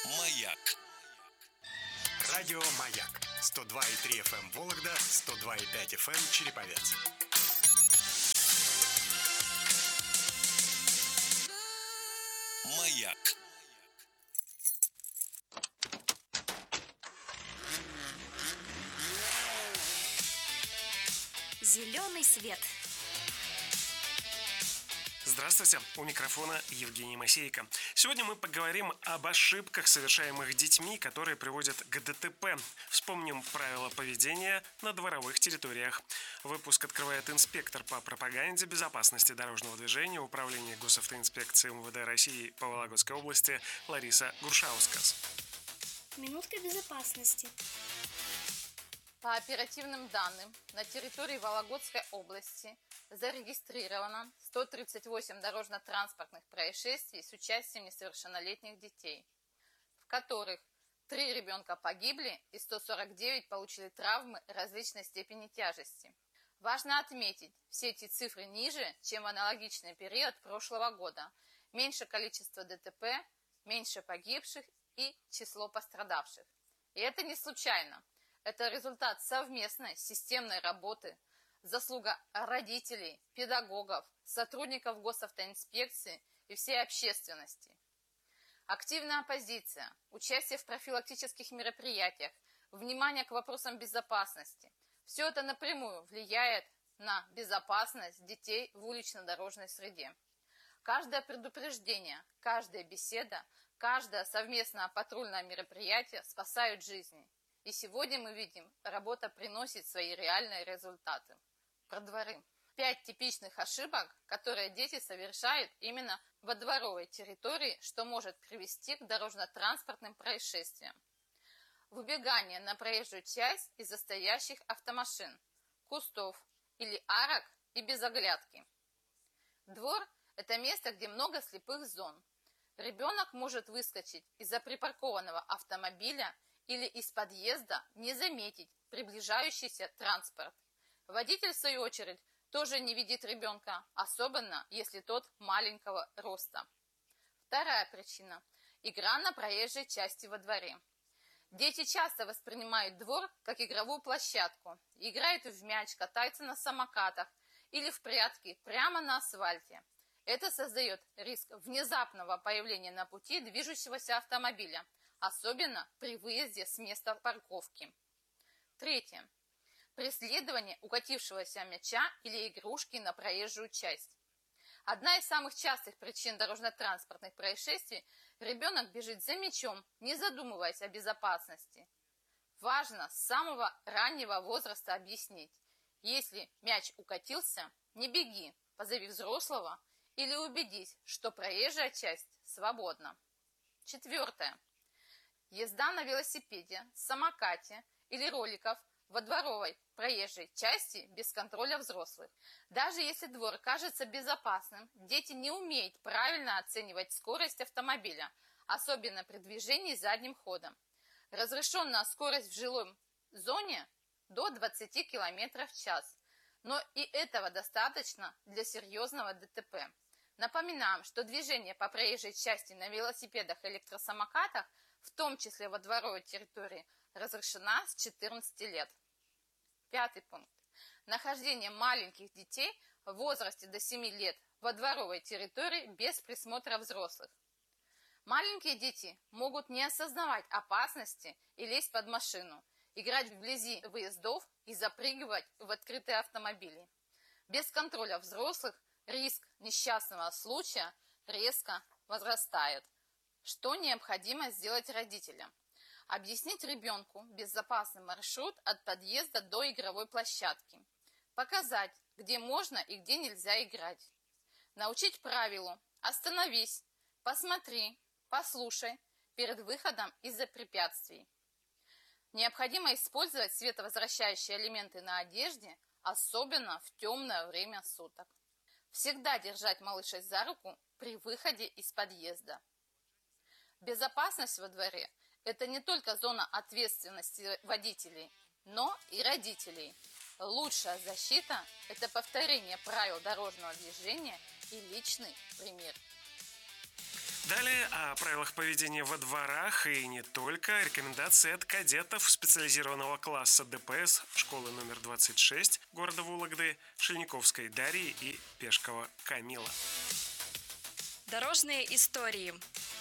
Маяк. Радио «Маяк». 102,3 FM Вологда, 102,5 FM Череповец. Маяк. Зеленый свет. Здравствуйте, у микрофона Евгений Масейко. Сегодня мы поговорим об ошибках, совершаемых детьми, которые приводят к ДТП. Вспомним правила поведения на дворовых территориях. Выпуск открывает инспектор по пропаганде безопасности дорожного движения Управления госавтоинспекции МВД России по Вологодской области Лариса Гуршаускас. Минутка безопасности. По оперативным данным, на территории Вологодской области зарегистрировано 138 дорожно-транспортных происшествий с участием несовершеннолетних детей, в которых 3 ребенка погибли и 149 получили травмы различной степени тяжести. Важно отметить, все эти цифры ниже, чем в аналогичный период прошлого года. Меньше количество ДТП, меньше погибших и число пострадавших. И это не случайно. Это результат совместной системной работы, заслуга родителей, педагогов, сотрудников госавтоинспекции и всей общественности. Активная оппозиция, участие в профилактических мероприятиях, внимание к вопросам безопасности – все это напрямую влияет на безопасность детей в улично-дорожной среде. Каждое предупреждение, каждая беседа, каждое совместное патрульное мероприятие спасают жизни. И сегодня мы видим, работа приносит свои реальные результаты. Про дворы. 5 типичных ошибок, которые дети совершают именно во дворовой территории, что может привести к дорожно-транспортным происшествиям. Выбегание на проезжую часть из-за стоящих автомашин, кустов или арок и без оглядки. Двор – это место, где много слепых зон. Ребенок может выскочить из-за припаркованного автомобиля или из подъезда не заметить приближающийся транспорт. Водитель, в свою очередь, тоже не видит ребенка, особенно если тот маленького роста. Вторая причина – игра на проезжей части во дворе. Дети часто воспринимают двор как игровую площадку, играют в мяч, катаются на самокатах или в прятки прямо на асфальте. Это создает риск внезапного появления на пути движущегося автомобиля, особенно при выезде с места парковки. Третье. Преследование укатившегося мяча или игрушки на проезжую часть. Одна из самых частых причин дорожно-транспортных происшествий – ребенок бежит за мячом, не задумываясь о безопасности. Важно с самого раннего возраста объяснить: если мяч укатился, не беги, позови взрослого или убедись, что проезжая часть свободна. Четвертое. Езда на велосипеде, самокате или роликах во дворовой проезжей части без контроля взрослых. Даже если двор кажется безопасным, дети не умеют правильно оценивать скорость автомобиля, особенно при движении задним ходом. Разрешенная скорость в жилой зоне до 20 км в час, но и этого достаточно для серьезного ДТП. Напоминаем, что движение по проезжей части на велосипедах и электросамокатах, в том числе во дворовой территории, разрешена с 14 лет. Пятый пункт. Нахождение маленьких детей в возрасте до 7 лет во дворовой территории без присмотра взрослых. Маленькие дети могут не осознавать опасности и лезть под машину, играть вблизи выездов и запрыгивать в открытые автомобили. Без контроля взрослых риск несчастного случая резко возрастает. Что необходимо сделать родителям? Объяснить ребенку безопасный маршрут от подъезда до игровой площадки. Показать, где можно и где нельзя играть. Научить правилу: остановись, посмотри, послушай перед выходом из-за препятствий. Необходимо использовать световозвращающие элементы на одежде, особенно в темное время суток. Всегда держать малыша за руку при выходе из подъезда. Безопасность во дворе – это не только зона ответственности водителей, но и родителей. Лучшая защита – это повторение правил дорожного движения и личный пример. Далее о правилах поведения во дворах и не только. Рекомендации от кадетов специализированного класса ДПС школы номер 26 города Вологды, Шельниковской Дарьи и Пешкова Камила. Дорожные истории.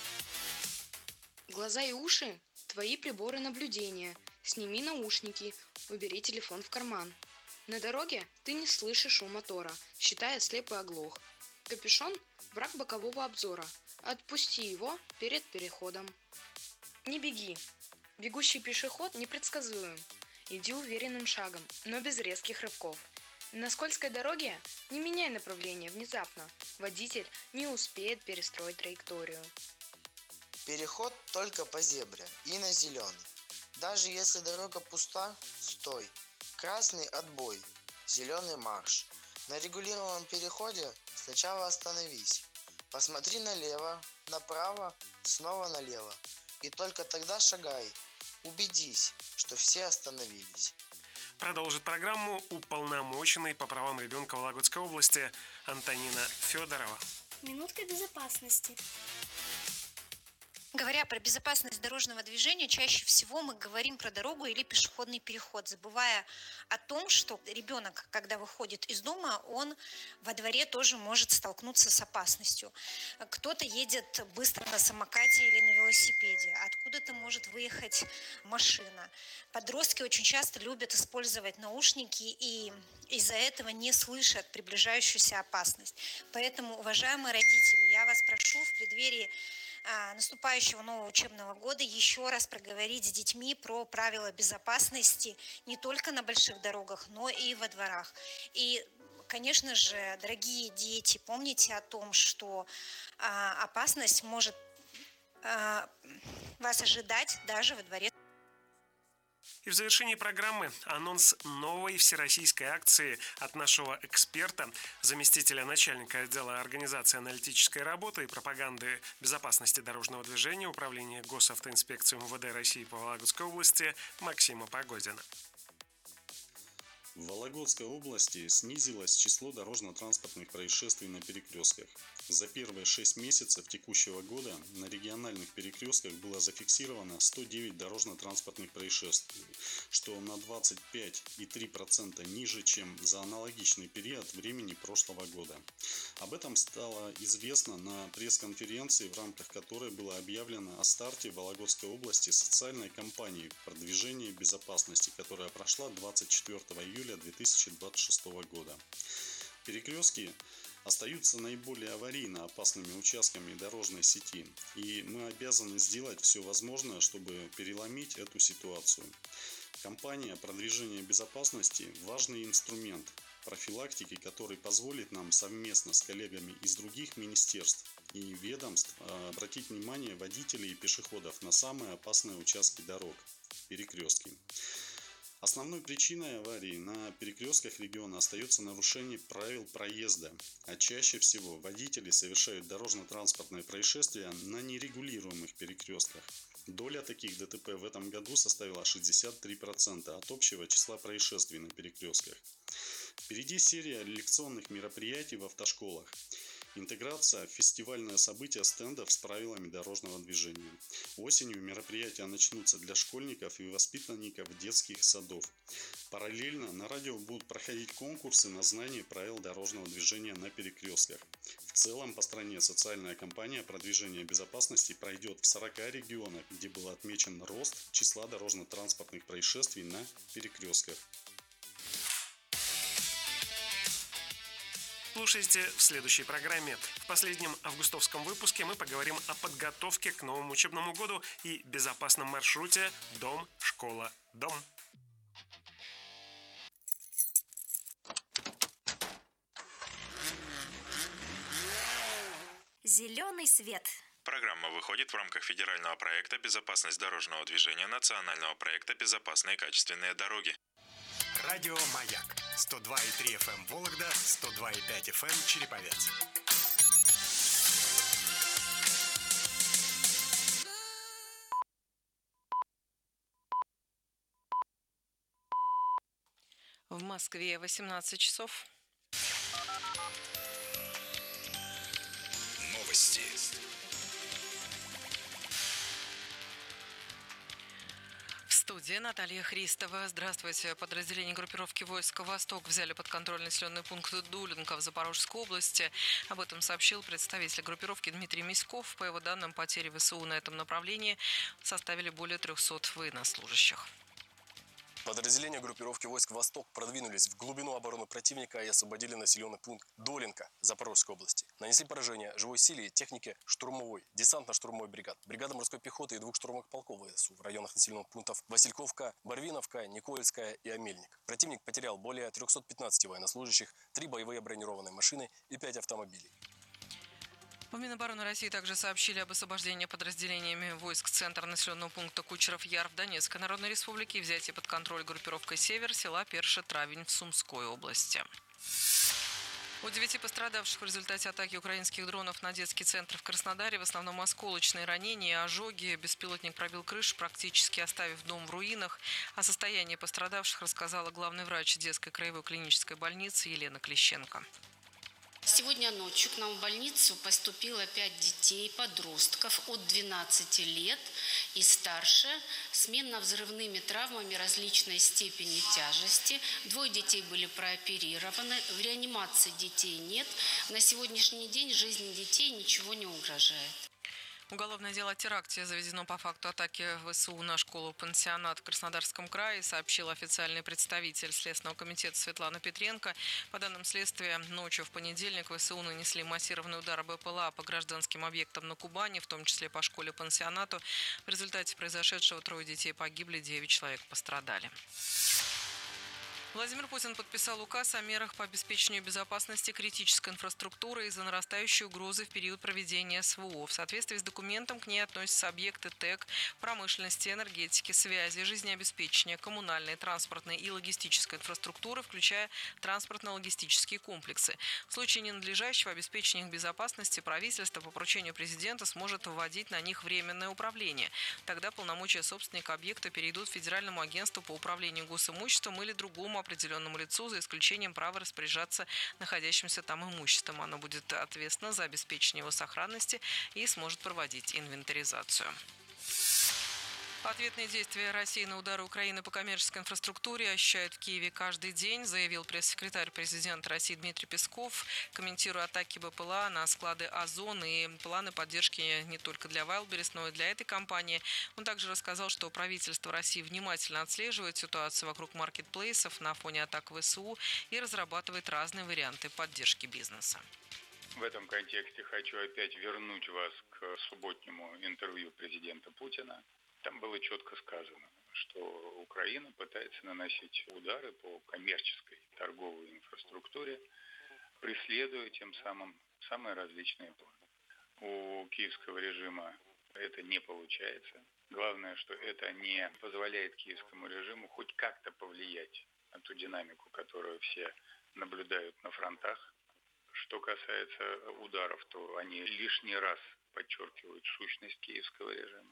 Глаза и уши – твои приборы наблюдения. Сними наушники, убери телефон в карман. На дороге ты не слышишь шум мотора, считая слепый оглох. Капюшон – враг бокового обзора. Отпусти его перед переходом. Не беги. Бегущий пешеход непредсказуем. Иди уверенным шагом, но без резких рывков. На скользкой дороге не меняй направление внезапно. Водитель не успеет перестроить траекторию. Переход только по зебре и на зеленый. Даже если дорога пуста, стой. Красный – отбой, зеленый – марш. На регулируемом переходе сначала остановись. Посмотри налево, направо, снова налево. И только тогда шагай. Убедись, что все остановились. Продолжит программу уполномоченный по правам ребенка Вологодской области Антонина Федорова. Минутка безопасности. Говоря про безопасность дорожного движения, чаще всего мы говорим про дорогу или пешеходный переход, забывая о том, что ребенок, когда выходит из дома, он во дворе тоже может столкнуться с опасностью. Кто-то едет быстро на самокате или на велосипеде, откуда-то может выехать машина. Подростки очень часто любят использовать наушники и из-за этого не слышат приближающуюся опасность. Поэтому, уважаемые родители, я вас прошу в преддверии наступающего нового учебного года еще раз проговорить с детьми про правила безопасности не только на больших дорогах, но и во дворах. И, конечно же, дорогие дети, помните о том, что опасность может вас ожидать даже во дворе. И в завершении программы анонс новой всероссийской акции от нашего эксперта, заместителя начальника отдела организации аналитической работы и пропаганды безопасности дорожного движения Управления госавтоинспекции МВД России по Вологодской области Максима Погодина. В Вологодской области снизилось число дорожно-транспортных происшествий на перекрестках. За первые 6 месяцев текущего года на региональных перекрестках было зафиксировано 109 дорожно-транспортных происшествий, что на 25,3% ниже, чем за аналогичный период времени прошлого года. Об этом стало известно на пресс-конференции, в рамках которой было объявлено о старте в Вологодской области социальной кампании продвижения безопасности, которая прошла 24 июля 2026 года. Перекрестки остаются наиболее аварийно опасными участками дорожной сети, и мы обязаны сделать все возможное, чтобы переломить эту ситуацию. Кампания продвижения безопасности – важный инструмент профилактики, который позволит нам совместно с коллегами из других министерств и ведомств обратить внимание водителей и пешеходов на самые опасные участки дорог – перекрестки. Основной причиной аварий на перекрестках региона остается нарушение правил проезда, а чаще всего водители совершают дорожно-транспортные происшествия на нерегулируемых перекрестках. Доля таких ДТП в этом году составила 63% от общего числа происшествий на перекрестках. Впереди серия лекционных мероприятий в автошколах. Интеграция в фестивальное событие стендов с правилами дорожного движения. Осенью мероприятия начнутся для школьников и воспитанников детских садов. Параллельно на радио будут проходить конкурсы на знание правил дорожного движения на перекрестках. В целом по стране социальная кампания продвижения безопасности пройдет в 40 регионах, где был отмечен рост числа дорожно-транспортных происшествий на перекрестках. Слушайте в следующей программе. В последнем августовском выпуске мы поговорим о подготовке к новому учебному году и безопасном маршруте «Дом-школа-дом». Зеленый свет. Программа выходит в рамках федерального проекта «Безопасность дорожного движения» национального проекта «Безопасные и качественные дороги». Радио «Маяк» 102,3 FM Вологда, 102,5 FM Череповец. В Москве 18 часов. Новости. Студия Наталья Христова. Здравствуйте. Подразделения группировки войск «Восток» взяли под контроль населенный пункт Дулинка в Запорожской области. Об этом сообщил представитель группировки Дмитрий Миськов. По его данным, потери ВСУ на этом направлении составили более 300 военнослужащих. Подразделения группировки войск «Восток» продвинулись в глубину обороны противника и освободили населенный пункт Долинка Запорожской области. Нанесли поражение живой силе и технике штурмовой, десантно-штурмовой бригад, бригады морской пехоты и 2 штурмовых полков ВСУ в районах населенных пунктов Васильковка, Барвиновка, Никольская и Амельник. Противник потерял более 315 военнослужащих, 3 боевые бронированные машины и 5 автомобилей. В Минобороны России также сообщили об освобождении подразделениями войск центра населенного пункта Кучеров-Яр в Донецкой Народной Республике и взятие под контроль группировкой «Север» села Перши-Травень в Сумской области. У 9 пострадавших в результате атаки украинских дронов на детский центр в Краснодаре в основном осколочные ранения и ожоги. Беспилотник пробил крышу, практически оставив дом в руинах. О состоянии пострадавших рассказала главный врач детской краевой клинической больницы Елена Клещенко. Сегодня ночью к нам в больницу поступило 5 детей, подростков от 12 лет и старше с минно-взрывными травмами различной степени тяжести. 2 детей были прооперированы, в реанимации детей нет. На сегодняшний день жизни детей ничего не угрожает. Уголовное дело о теракте заведено по факту атаки ВСУ на школу-пансионат в Краснодарском крае, сообщил официальный представитель Следственного комитета Светлана Петренко. По данным следствия, ночью в понедельник ВСУ нанесли массированный удар БПЛА по гражданским объектам на Кубани, в том числе по школе-пансионату. В результате произошедшего 3 детей погибли, 9 человек пострадали. Владимир Путин подписал указ о мерах по обеспечению безопасности критической инфраструктуры из-за нарастающей угрозы в период проведения СВО. В соответствии с документом к ней относятся объекты ТЭК, промышленности, энергетики, связи, жизнеобеспечения, коммунальной, транспортной и логистической инфраструктуры, включая транспортно-логистические комплексы. В случае ненадлежащего обеспечения их безопасности правительство по поручению президента сможет вводить на них временное управление. Тогда полномочия собственника объекта перейдут Федеральному агентству по управлению госимуществом или другому определенному лицу, за исключением права распоряжаться находящимся там имуществом. Оно будет ответственно за обеспечение его сохранности и сможет проводить инвентаризацию. Ответные действия России на удары Украины по коммерческой инфраструктуре ощущают в Киеве каждый день, заявил пресс-секретарь президента России Дмитрий Песков, комментируя атаки БПЛА на склады «Озон» и планы поддержки не только для Wildberries, но и для этой компании. Он также рассказал, что правительство России внимательно отслеживает ситуацию вокруг маркетплейсов на фоне атак ВСУ и разрабатывает разные варианты поддержки бизнеса. В этом контексте хочу опять вернуть вас к субботнему интервью президента Путина. Там было четко сказано, что Украина пытается наносить удары по коммерческой торговой инфраструктуре, преследуя тем самым самые различные планы. У киевского режима это не получается. Главное, что это не позволяет киевскому режиму хоть как-то повлиять на ту динамику, которую все наблюдают на фронтах. Что касается ударов, то они лишний раз подчеркивают сущность киевского режима.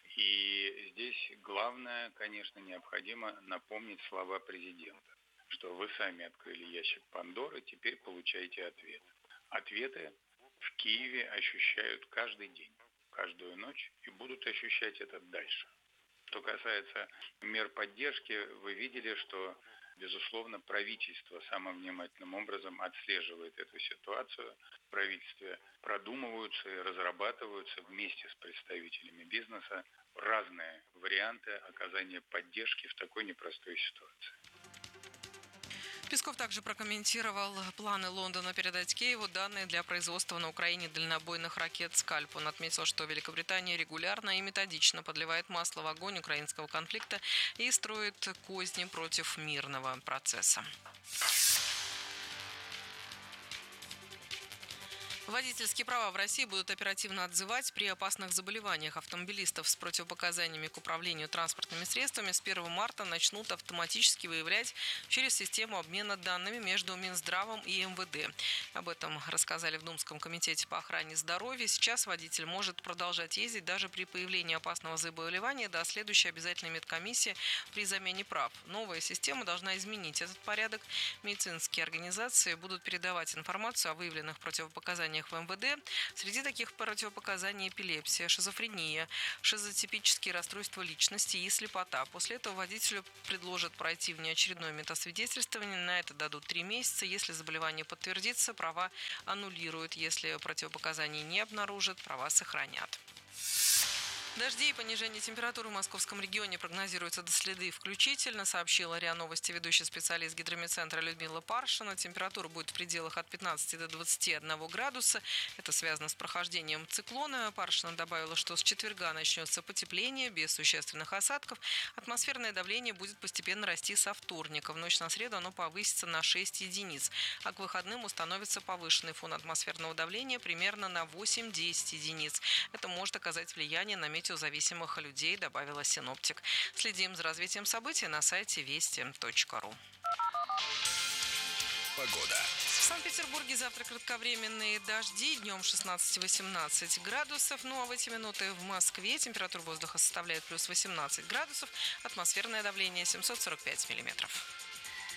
И здесь главное, конечно, необходимо напомнить слова президента, что вы сами открыли ящик Пандоры, теперь получаете ответ. Ответы в Киеве ощущают каждый день, каждую ночь и будут ощущать это дальше. Что касается мер поддержки, вы видели, что, безусловно, правительство самым внимательным образом отслеживает эту ситуацию. В правительстве продумываются и разрабатываются вместе с представителями бизнеса разные варианты оказания поддержки в такой непростой ситуации. Песков также прокомментировал планы Лондона передать Киеву данные для производства на Украине дальнобойных ракет «Скальп». Он отметил, что Великобритания регулярно и методично подливает масло в огонь украинского конфликта и строит козни против мирного процесса. Водительские права в России будут оперативно отзывать при опасных заболеваниях. Автомобилистов с противопоказаниями к управлению транспортными средствами с 1 марта начнут автоматически выявлять через систему обмена данными между Минздравом и МВД. Об этом рассказали в Думском комитете по охране здоровья. Сейчас водитель может продолжать ездить даже при появлении опасного заболевания до следующей обязательной медкомиссии при замене прав. Новая система должна изменить этот порядок. Медицинские организации будут передавать информацию о выявленных противопоказаниях обследованиях в МВД. Среди таких противопоказаний эпилепсия, шизофрения, шизотипические расстройства личности и слепота. После этого водителю предложат пройти внеочередное медосвидетельствование. На это дадут 3 месяца. Если заболевание подтвердится, права аннулируют. Если противопоказаний не обнаружат, права сохранят. Дожди и понижение температуры в московском регионе прогнозируются до среды включительно, сообщила РИА Новости ведущий специалист гидромедцентра Людмила Паршина. Температура будет в пределах от 15 до 21 градуса. Это связано с прохождением циклона. Паршина добавила, что с четверга начнется потепление без существенных осадков. Атмосферное давление будет постепенно расти со вторника. В ночь на среду оно повысится на 6 единиц. А к выходным установится повышенный фон атмосферного давления примерно на 8-10 единиц. Это может оказать влияние на метеозависимых людей, добавила синоптик. Следим за развитием событий на сайте вести.ру. Погода. В Санкт-Петербурге завтра кратковременные дожди, днем 16-18 градусов. Ну а в эти минуты в Москве температура воздуха составляет плюс 18 градусов, атмосферное давление 745 миллиметров.